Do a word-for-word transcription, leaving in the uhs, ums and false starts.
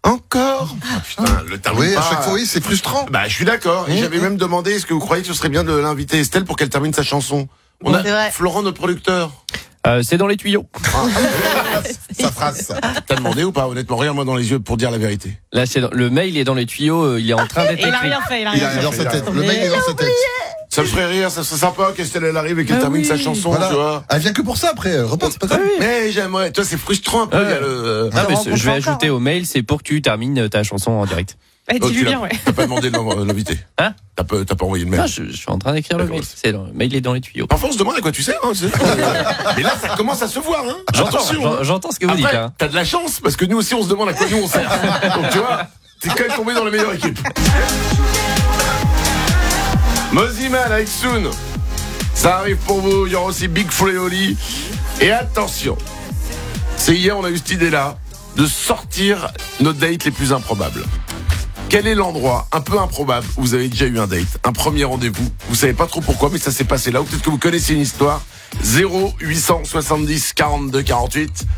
Encore ah, putain, le termine Oui, pas. à chaque fois, oui, c'est frustrant. Bah, je suis d'accord. Et Mmh, j'avais mmh. même demandé, est-ce que vous croyez que ce serait bien de l'inviter Estelle pour qu'elle termine sa chanson? On Oui, a c'est vrai. Florent, notre producteur. Euh, c'est dans les tuyaux. Sa phrase, ça. T'as demandé ou pas? Honnêtement, regarde-moi dans les yeux pour dire la vérité. Là, c'est dans- le mail est dans les tuyaux. euh, il est en train d'être Et il a écrit. rien fait, il a Il rien est fait. dans sa tête. Le mec est dans sa tête. Ça me ferait rire, ça serait sympa qu'Estelle elle arrive et qu'elle Ah termine oui. sa chanson, Voilà. tu vois. Elle vient que pour ça après. Repart, c'est pas grave. Mais j'aimerais, toi c'est frustrant un peu, Ouais. il y a le... Ah, mais On c'est- je vais rencontre ajouter encore, au mail, c'est pour que tu termines ta chanson en direct. Eh, Oh, dis-lui tu l'as- bien, ouais. T'as pas demandé de l'en- l'inviter. Hein T'as pas, t'as pas envoyé le mail. Ah, je, je suis en train d'écrire le D'accord. mail. C'est dans- le mail est dans les tuyaux. Parfois on se demande à quoi tu sais, hein, c'est- mais là ça commence à se voir, hein. J'entends, Attention, j'en- hein. j'entends ce que vous Après, dites. Hein. t'as de la chance, parce que nous aussi on se demande à quoi nous on sert. Donc tu vois, t'es quand même tombé dans la meilleure équipe. Moziman avec Soon. Ça arrive pour vous, il y aura aussi Big Flo et Oli. Et attention, c'est hier on a eu cette idée-là de sortir nos dates les plus improbables. Quel est l'endroit un peu improbable où vous avez déjà eu un date, un premier rendez-vous? Vous savez pas trop pourquoi, mais ça s'est passé là. Ou peut-être que vous connaissez une histoire. zéro huit cent soixante-dix quarante-deux quarante-huit